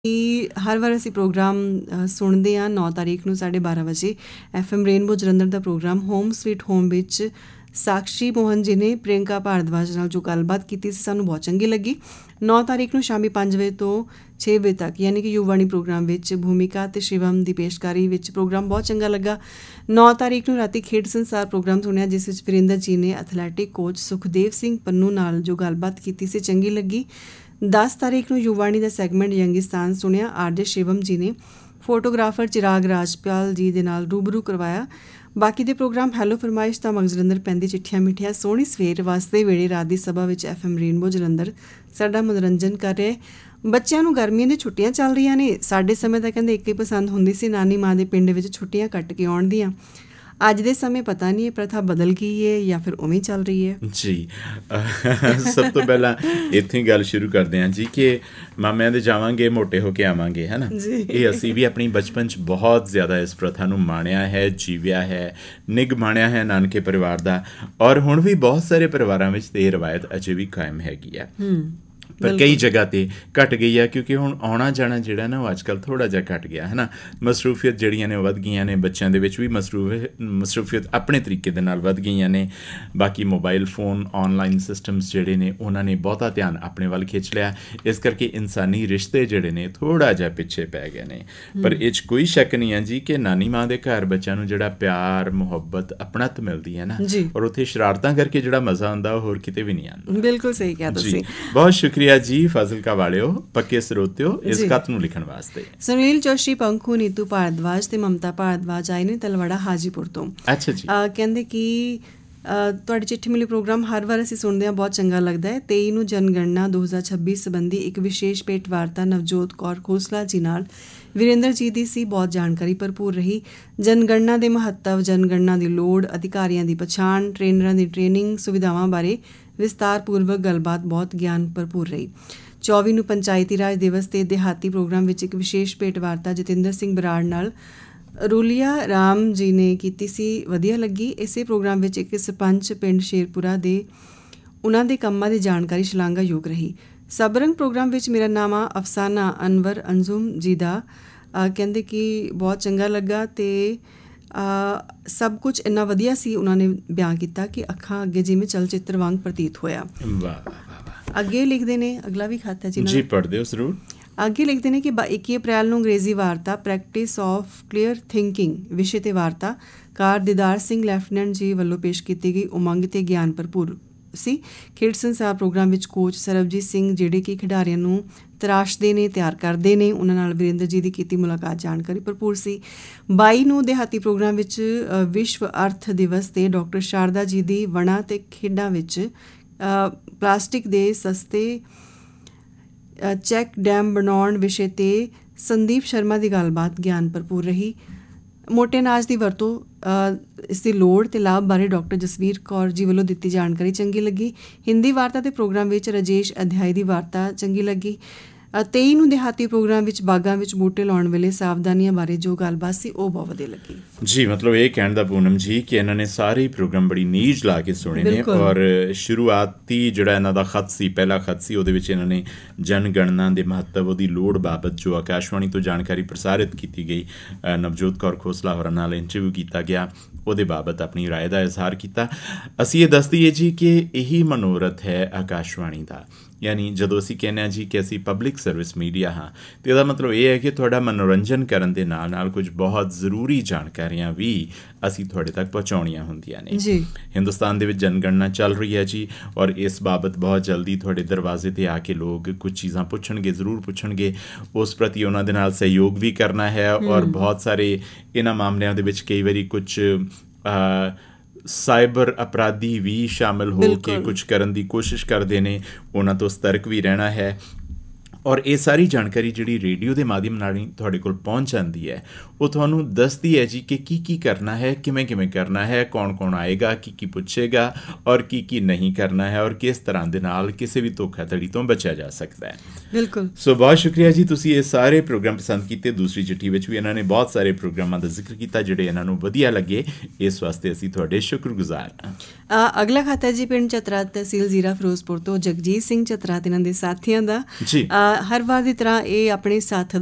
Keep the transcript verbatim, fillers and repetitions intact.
ਕਿ ਹਰ ਵਾਰ ਅਸੀਂ ਪ੍ਰੋਗਰਾਮ ਅ, ਸੁਣਦੇ ਹਾਂ ਨੌ ਤਾਰੀਖ ਨੂੰ ਸਾਢੇ ਬਾਰਾਂ ਵਜੇ ਐਫ ਐਮ ਰੇਨਬੋ ਜਲੰਧਰ ਦਾ ਪ੍ਰੋਗਰਾਮ ਹੋਮ ਸਵੀਟ ਹੋਮ ਵਿੱਚ ਸਾਕਸ਼ੀ ਮੋਹਨ ਜੀ ਨੇ ਪ੍ਰਿਯੰਕਾ ਭਾਰਦਵਾਜ ਨਾਲ ਜੋ ਗੱਲਬਾਤ ਕੀਤੀ ਸੀ ਸਾਨੂੰ ਬਹੁਤ ਚੰਗੀ ਲੱਗੀ। ਨੌ ਤਾਰੀਖ ਨੂੰ ਸ਼ਾਮੀ ਪੰਜ ਵਜੇ ਤੋਂ ਛੇ ਵਜੇ ਤੱਕ ਯਾਨੀ ਕਿ ਯੁਵਾਣੀ ਪ੍ਰੋਗਰਾਮ ਵਿੱਚ ਭੂਮਿਕਾ ਅਤੇ ਸ਼ਿਵਮ ਦੀ ਪੇਸ਼ਕਾਰੀ ਵਿੱਚ ਪ੍ਰੋਗਰਾਮ ਬਹੁਤ ਚੰਗਾ ਲੱਗਾ। ਨੌ ਤਾਰੀਖ ਨੂੰ ਰਾਤੀ ਖੇਡ ਸੰਸਾਰ ਪ੍ਰੋਗਰਾਮ ਸੁਣਿਆ ਜਿਸ ਵਿੱਚ ਵਰਿੰਦਰ ਜੀ ਨੇ ਐਥਲੈਟਿਕ ਕੋਚ ਸੁਖਦੇਵ ਸਿੰਘ ਪੰਨੂ ਨਾਲ ਜੋ ਗੱਲਬਾਤ ਕੀਤੀ ਸੀ ਚੰਗੀ ਲੱਗੀ। ਦਸ ਤਾਰੀਖ ਨੂੰ ਯੁਵਾਣੀ ਦਾ ਸੈਗਮੈਂਟ ਯੰਗਿਸਤਾਨ ਸੁਣਿਆ। ਆਰਜੇ ਸ਼ਿਵਮ ਜੀ ਨੇ ਫੋਟੋਗ੍ਰਾਫਰ ਚਿਰਾਗ ਰਾਜਪਾਲ ਜੀ ਦੇ ਨਾਲ ਰੂਬਰੂ ਕਰਵਾਇਆ। ਬਾਕੀ ਦੇ ਪ੍ਰੋਗਰਾਮ ਹੈਲੋ ਫਰਮਾਇਸ਼ ਤਾਂ ਮਗਜ਼ ਜਲੰਧਰ ਪੈਂਦੀ ਚਿੱਠੀਆਂ ਮਿੱਠੀਆਂ ਸੋਹਣੀ ਸਵੇਰ ਵਾਸਤੇ ਵੇੜੇ ਰਾਤ ਦੀ ਸਭਾ ਵਿੱਚ ਐਫ ਐਮ ਰੇਨਬੋ ਜਲੰਧਰ ਸਾਡਾ ਮਨੋਰੰਜਨ ਕਰ ਰਿਹਾ। ਬੱਚਿਆਂ ਨੂੰ ਗਰਮੀਆਂ ਦੀਆਂ ਛੁੱਟੀਆਂ ਚੱਲ ਰਹੀਆਂ ਨੇ। ਸਾਡੇ ਸਮੇਂ ਤਾਂ ਕਹਿੰਦੇ ਇੱਕ ਹੀ ਪਸੰਦ ਹੁੰਦੀ ਸੀ ਨਾਨੀ ਮਾਂ ਦੇ ਪਿੰਡ ਵਿੱਚ ਛੁੱਟੀਆਂ ਕੱਟ ਕੇ ਆਉਣ ਦੀਆਂ। ਅੱਜ ਦੇ ਸਮੇਂ ਪਤਾ ਨਹੀਂ ਇਹ ਪ੍ਰਥਾ ਬਦਲ ਗਈ ਹੈ ਜਾਂ ਫਿਰ ਉਵੇਂ ਚੱਲ ਰਹੀ ਹੈ ਜੀ। ਸਭ ਤੋਂ ਪਹਿਲਾਂ ਇੱਥੇ ਹੀ ਗੱਲ ਸ਼ੁਰੂ ਕਰਦੇ ਹਾਂ ਜੀ ਕਿ ਮਾਮਿਆਂ ਦੇ ਜਾਵਾਂਗੇ ਮੋਟੇ ਹੋ ਕੇ ਆਵਾਂਗੇ, ਹੈ ਨਾ। ਇਹ ਅਸੀਂ ਵੀ ਆਪਣੀ ਬਚਪਨ 'ਚ ਬਹੁਤ ਜ਼ਿਆਦਾ ਇਸ ਪ੍ਰਥਾ ਨੂੰ ਮਾਣਿਆ ਹੈ, ਜੀਵਿਆ ਹੈ, ਨਿੱਘ ਮਾਣਿਆ ਹੈ ਨਾਨਕੇ ਪਰਿਵਾਰ ਦਾ। ਔਰ ਹੁਣ ਵੀ ਬਹੁਤ ਸਾਰੇ ਪਰਿਵਾਰਾਂ ਵਿੱਚ ਇਹ ਰਵਾਇਤ ਅਜੇ ਵੀ ਕਾਇਮ ਹੈਗੀ ਹੈ, ਪਰ ਕਈ ਜਗ੍ਹਾ 'ਤੇ ਘੱਟ ਗਈ ਹੈ ਕਿਉਂਕਿ ਹੁਣ ਆਉਣਾ ਜਾਣਾ ਜਿਹੜਾ ਨਾ ਉਹ ਅੱਜ ਕੱਲ੍ਹ ਥੋੜ੍ਹਾ ਜਿਹਾ ਘੱਟ ਗਿਆ, ਹੈ ਨਾ। ਮਸਰੂਫੀਅਤ ਜਿਹੜੀਆਂ ਨੇ ਉਹ ਵੱਧ ਗਈਆਂ ਨੇ, ਬੱਚਿਆਂ ਦੇ ਵਿੱਚ ਵੀ ਮਸਰੂਫ ਮਸਰੂਫੀਅਤ ਆਪਣੇ ਤਰੀਕੇ ਦੇ ਨਾਲ ਵੱਧ ਗਈਆਂ ਨੇ। ਬਾਕੀ ਮੋਬਾਈਲ ਫੋਨ ਔਨਲਾਈਨ ਸਿਸਟਮਸ ਜਿਹੜੇ ਨੇ ਉਹਨਾਂ ਨੇ ਬਹੁਤਾ ਧਿਆਨ ਆਪਣੇ ਵੱਲ ਖਿੱਚ ਲਿਆ। ਇਸ ਕਰਕੇ ਇਨਸਾਨੀ ਰਿਸ਼ਤੇ ਜਿਹੜੇ ਨੇ ਥੋੜ੍ਹਾ ਜਿਹਾ ਪਿੱਛੇ ਪੈ ਗਏ ਨੇ। ਪਰ ਇਹ 'ਚ ਕੋਈ ਸ਼ੱਕ ਨਹੀਂ ਹੈ ਜੀ ਕਿ ਨਾਨੀ ਮਾਂ ਦੇ ਘਰ ਬੱਚਿਆਂ ਨੂੰ ਜਿਹੜਾ ਪਿਆਰ ਮੁਹੱਬਤ ਆਪਣਤ ਮਿਲਦੀ ਹੈ ਨਾ, ਔਰ ਉੱਥੇ ਸ਼ਰਾਰਤਾਂ ਕਰਕੇ ਜਿਹੜਾ ਮਜ਼ਾ ਆਉਂਦਾ ਉਹ ਹੋਰ ਕਿਤੇ ਵੀ ਨਹੀਂ ਆਉਂਦਾ। ਬਿਲਕੁਲ ਸਹੀ ਕਿਹਾ ਤੁਸੀਂ। ਬਹੁਤ ਸ਼ੁਕਰੀਆ ਜੀ ਫਾਜ਼ਿਲਕਾ ਵਾਲਿਓ, ਪੱਕੇ ਸਰੋਤਿਓ, ਇਸ ਖਤ ਨੂੰ ਲਿਖਣ ਵਾਸਤੇ। ਸੁਨੀਲ ਜੋਸ਼ੀ, ਪੰਖੂ, ਨੀਤੂ ਭਾਰਦਵਾਜ ਤੇ ਮਮਤਾ ਭਾਰਦਵਾਜ ਆਏ ਨੇ ਤਲਵਾੜਾ ਹਾਜੀਪੁਰ ਤੋਂ। ਅੱਛਾ ਜੀ। ਕਹਿੰਦੇ ਕਿ ਤੁਹਾਡੀ ਚਿੱਠੀ ਮਿਲੀ ਪ੍ਰੋਗਰਾਮ ਹਰ ਵਾਰ ਅਸੀਂ ਸੁਣਦੇ ਹਾਂ, ਬਹੁਤ ਚੰਗਾ ਲੱਗਦਾ ਹੈ। ਤੇਈ ਨੂੰ ਜਨਗਣਨਾ ਦੋ ਹਜ਼ਾਰ ਛੱਬੀ ਸੰਬੰਧੀ ਇੱਕ ਵਿਸ਼ੇਸ਼ ਭੇਟ ਵਾਰਤਾ ਨਵਜੋਤ ਕੌਰ ਖੋਸਲਾ ਜੀ ਨਾਲ ਵੀਰੇਂਦਰ ਜੀ ਦੀ ਸੀ, ਬਹੁਤ ਜਾਣਕਾਰੀ ਭਰਪੂਰ ਰਹੀ। ਜਨਗਣਨਾ ਦੇ ਮਹੱਤਵ, ਜਨਗਣਨਾ ਦੀ ਲੋੜ, ਅਧਿਕਾਰੀਆਂ ਦੀ ਪਛਾਣ, ਟ੍ਰੇਨਰਾਂ ਦੀ ਟ੍ਰੇਨਿੰਗ ਸੁਵਿਧਾਵਾਂ ਬਾਰੇ ਵਿਸਤਾਰਪੂਰਵਕ ਗੱਲਬਾਤ ਬਹੁਤ ਗਿਆਨ ਭਰਪੂਰ ਰਹੀ। ਚੌਵੀ ਨੂੰ ਪੰਚਾਇਤੀ ਰਾਜ ਦਿਵਸ ਤੇ ਦਿਹਾਤੀ ਪ੍ਰੋਗਰਾਮ ਵਿੱਚ ਇੱਕ ਵਿਸ਼ੇਸ਼ ਭੇਟ ਵਾਰਤਾ ਜਤਿੰਦਰ ਸਿੰਘ ਬਰਾੜ ਨਾਲ ਰੂਲੀਆ ਰਾਮ ਜੀ ਨੇ ਕੀਤੀ ਸੀ, ਵਧੀਆ ਲੱਗੀ। ਇਸੇ ਪ੍ਰੋਗਰਾਮ ਵਿੱਚ ਇੱਕ ਸਰਪੰਚ ਪਿੰਡ ਸ਼ੇਰਪੁਰਾ ਦੇ ਉਹਨਾਂ ਦੇ ਕੰਮਾਂ ਦੀ ਜਾਣਕਾਰੀ ਸ਼ਲਾਘਾਯੋਗ ਰਹੀ। ਸਬਰੰਗ ਪ੍ਰੋਗਰਾਮ ਵਿੱਚ ਮੇਰਾ ਨਾਮ ਆ ਅਫਸਾਨਾ ਅਨਵਰ ਅੰਜ਼ੁਮ ਜੀ ਦਾ, ਕਹਿੰਦੇ ਕਿ ਬਹੁਤ ਚੰਗਾ ਲੱਗਾ ਅਤੇ ਸਭ ਕੁਝ ਇੰਨਾ ਵਧੀਆ ਸੀ। ਉਹਨਾਂ ਨੇ ਬਿਆਨ ਕੀਤਾ ਕਿ ਅੱਖਾਂ ਅੱਗੇ ਜਿਵੇਂ ਚਲਚਿੱਤਰ ਵਾਂਗ ਪ੍ਰਤੀਤ ਹੋਇਆ। ਅੱਗੇ ਲਿਖਦੇ ਨੇ, ਅਗਲਾ ਵੀ ਖਾਤਾ ਜੀ ਜੀ ਪੜ੍ਹਦੇ ਹੋ ਜ਼ਰੂਰ। ਅੱਗੇ ਲਿਖਦੇ ਨੇ ਕਿ ਇੱਕੀ ਅਪ੍ਰੈਲ ਨੂੰ ਅੰਗਰੇਜ਼ੀ ਵਾਰਤਾ ਪ੍ਰੈਕਟਿਸ ਆਫ ਕਲੀਅਰ ਥਿੰਕਿੰਗ ਵਿਸ਼ੇ 'ਤੇ ਵਾਰਤਾ ਕਾਰ ਦੀਦਾਰ ਸਿੰਘ ਲੈਫਟੀਨੈਂਟ ਜੀ ਵੱਲੋਂ ਪੇਸ਼ ਕੀਤੀ ਗਈ, ਉਮੰਗ ਅਤੇ ਗਿਆਨ ਭਰਪੂਰ ਸੀ। ਖੇਡ ਸੰਸਾਰ ਪ੍ਰੋਗਰਾਮ ਵਿੱਚ ਕੋਚ ਸਰਬਜੀਤ ਸਿੰਘ ਜਿਹੜੇ ਕਿ ਖਿਡਾਰੀਆਂ ਨੂੰ ਤਰਾਸ਼ਦੇ ਨੇ, ਤਿਆਰ ਕਰਦੇ ਨੇ, ਉਹਨਾਂ ਨਾਲ ਵੀਰੇਂਦਰ ਜੀ ਦੀ ਕੀਤੀ ਮੁਲਾਕਾਤ ਜਾਣਕਾਰੀ ਭਰਪੂਰ ਸੀ। ਬਾਈ ਨੂੰ ਦਿਹਾਤੀ ਪ੍ਰੋਗਰਾਮ ਵਿੱਚ ਵਿਸ਼ਵ ਅਰਥ ਦਿਵਸ 'ਤੇ ਡਾਕਟਰ ਸ਼ਾਰਦਾ ਜੀ ਦੀ ਵਣਾਂ ਅਤੇ ਖੇਡਾਂ ਵਿੱਚ ਪਲਾਸਟਿਕ ਦੇ ਸਸਤੇ ਚੈੱਕ ਡੈਮ ਬਣਾਉਣ ਵਿਸ਼ੇ 'ਤੇ ਸੰਦੀਪ ਸ਼ਰਮਾ ਦੀ ਗੱਲਬਾਤ ਗਿਆਨ ਭਰਪੂਰ ਰਹੀ। ਮੋਟੇ ਅਨਾਜ ਦੀ ਵਰਤੋਂ, ਇਸ ਦੀ ਲੋੜ ਅਤੇ ਲਾਭ ਬਾਰੇ ਡਾਕਟਰ ਜਸਵੀਰ ਕੌਰ ਜੀ ਵੱਲੋਂ ਦਿੱਤੀ ਜਾਣਕਾਰੀ ਚੰਗੀ ਲੱਗੀ। ਹਿੰਦੀ ਵਾਰਤਾ ਦੇ ਪ੍ਰੋਗਰਾਮ ਵਿੱਚ ਰਾਜੇਸ਼ ਅਧਿਆਇ ਦੀ ਵਾਰਤਾ ਚੰਗੀ ਲੱਗੀ। ਤੇਈ ਨੂੰ ਦਿਹਾਤੀ ਪ੍ਰੋਗਰਾਮ ਵਿੱਚ ਬਾਗਾਂ ਵਿੱਚ ਬੂਟੇ ਲਾਉਣ ਵੇਲੇ ਸਾਵਧਾਨੀਆਂ ਬਾਰੇ ਜੋ ਗੱਲਬਾਤ ਸੀ ਉਹ ਬਹੁਤ ਵਧੀਆ ਲੱਗੀ। ਜੀ ਮਤਲਬ ਇਹ ਕਹਿਣ ਦਾ ਪੂਨਮ ਜੀ ਕਿ ਇਹਨਾਂ ਨੇ ਸਾਰੇ ਪ੍ਰੋਗਰਾਮ ਬੜੀ ਨੀਝ ਲਾ ਕੇ ਸੁਣੇ ਨੇ। ਔਰ ਸ਼ੁਰੂਆਤੀ ਜਿਹੜਾ ਇਹਨਾਂ ਦਾ ਖਤ ਸੀ, ਪਹਿਲਾ ਖਤ ਸੀ, ਉਹਦੇ ਵਿੱਚ ਇਹਨਾਂ ਨੇ ਜਨਗਣਨਾ ਦੇ ਮਹੱਤਵ, ਉਹਦੀ ਲੋੜ ਬਾਬਤ ਜੋ ਆਕਾਸ਼ਵਾਣੀ ਤੋਂ ਜਾਣਕਾਰੀ ਪ੍ਰਸਾਰਿਤ ਕੀਤੀ ਗਈ, ਨਵਜੋਤ ਕੌਰ ਖੋਸਲਾ ਹੋਰਾਂ ਨਾਲ ਇੰਟਰਵਿਊ ਕੀਤਾ ਗਿਆ, ਉਹਦੇ ਬਾਬਤ ਆਪਣੀ ਰਾਏ ਦਾ ਇਜ਼ਹਾਰ ਕੀਤਾ। ਅਸੀਂ ਇਹ ਦੱਸ ਦਈਏ ਜੀ ਕਿ ਇਹੀ ਮਨੋਰਥ ਹੈ ਆਕਾਸ਼ਵਾਣੀ ਦਾ। ਯਾਨੀ ਜਦੋਂ ਅਸੀਂ ਕਹਿੰਦੇ ਹਾਂ ਜੀ ਕਿ ਅਸੀਂ ਪਬਲਿਕ ਸਰਵਿਸ ਮੀਡੀਆ ਹਾਂ, ਅਤੇ ਇਹਦਾ ਮਤਲਬ ਇਹ ਹੈ ਕਿ ਤੁਹਾਡਾ ਮਨੋਰੰਜਨ ਕਰਨ ਦੇ ਨਾਲ ਨਾਲ ਕੁਝ ਬਹੁਤ ਜ਼ਰੂਰੀ ਜਾਣਕਾਰੀਆਂ ਵੀ ਅਸੀਂ ਤੁਹਾਡੇ ਤੱਕ ਪਹੁੰਚਾਉਣੀਆਂ ਹੁੰਦੀਆਂ ਨੇ। ਜੀ ਹਿੰਦੁਸਤਾਨ ਦੇ ਵਿੱਚ ਜਨਗਣਨਾ ਚੱਲ ਰਹੀ ਹੈ ਜੀ, ਔਰ ਇਸ ਬਾਬਤ ਬਹੁਤ ਜਲਦੀ ਤੁਹਾਡੇ ਦਰਵਾਜ਼ੇ 'ਤੇ ਆ ਕੇ ਲੋਕ ਕੁਝ ਚੀਜ਼ਾਂ ਪੁੱਛਣਗੇ, ਜ਼ਰੂਰ ਪੁੱਛਣਗੇ। ਉਸ ਪ੍ਰਤੀ ਉਹਨਾਂ ਦੇ ਨਾਲ ਸਹਿਯੋਗ ਵੀ ਕਰਨਾ ਹੈ। ਔਰ ਬਹੁਤ ਸਾਰੇ ਇਹਨਾਂ ਮਾਮਲਿਆਂ ਦੇ ਵਿੱਚ ਕਈ ਵਾਰੀ ਕੁਝ ਸਾਈਬਰ ਅਪਰਾਧੀ ਵੀ ਸ਼ਾਮਿਲ ਹੋ ਕੇ ਕੁਝ ਕਰਨ ਦੀ ਕੋਸ਼ਿਸ਼ ਕਰਦੇ ਨੇ, ਉਹਨਾਂ ਤੋਂ ਸਤਰਕ ਵੀ ਰਹਿਣਾ ਹੈ। ਔਰ ਇਹ ਸਾਰੀ ਜਾਣਕਾਰੀ ਜਿਹੜੀ ਰੇਡੀਓ ਦੇ ਮਾਧਿਅਮ ਨਾਲ ਤੁਹਾਡੇ ਕੋਲ ਪਹੁੰਚ ਜਾਂਦੀ ਹੈ, ਉਹ ਤੁਹਾਨੂੰ ਦੱਸਦੀ ਹੈ ਜੀ ਕਿ ਕੀ ਕੀ ਕਰਨਾ ਹੈ, ਕਿਵੇਂ ਕਿਵੇਂ ਕਰਨਾ ਹੈ, ਕੌਣ ਕੌਣ ਆਏਗਾ, ਕੀ ਕੀ ਪੁੱਛੇਗਾ, ਔਰ ਕੀ ਕੀ ਨਹੀਂ ਕਰਨਾ ਹੈ, ਔਰ ਕਿਸ ਤਰ੍ਹਾਂ ਦੇ ਨਾਲ ਕਿਸੇ ਵੀ ਧੋਖਾਧੜੀ ਤੋਂ ਬਚਿਆ ਜਾ ਸਕਦਾ ਹੈ। ਬਿਲਕੁਲ। ਸੋ ਬਹੁਤ ਸ਼ੁਕਰੀਆ ਜੀ, ਤੁਸੀਂ ਇਹ ਸਾਰੇ ਪ੍ਰੋਗਰਾਮ ਪਸੰਦ ਕੀਤੇ। ਦੂਸਰੀ ਚਿੱਠੀ ਵਿੱਚ ਵੀ ਇਹਨਾਂ ਨੇ ਬਹੁਤ ਸਾਰੇ ਪ੍ਰੋਗਰਾਮਾਂ ਦਾ ਜ਼ਿਕਰ ਕੀਤਾ ਜਿਹੜੇ ਇਹਨਾਂ ਨੂੰ ਵਧੀਆ ਲੱਗੇ, ਇਸ ਵਾਸਤੇ ਅਸੀਂ ਤੁਹਾਡੇ ਸ਼ੁਕਰਗੁਜ਼ਾਰ ਹਾਂ। ਅਗਲਾ ਖਾਤਾ ਜੀ ਪਿੰਡ ਚਤਰਾ, ਤਹਿਸੀਲ ਜ਼ੀਰਾ ਫਿਰੋਜ਼ਪੁਰ ਤੋਂ ਜਗਜੀਤ ਸਿੰਘ ਚਤਰਾ ਤੇ ਇਹਨਾਂ ਦੇ ਸਾਥੀਆਂ ਦਾ। ਜੀ ਹਰ ਵਾਰ ਦੀ ਤਰ੍ਹਾਂ ਇਹ ਆਪਣੇ ਸਾਥ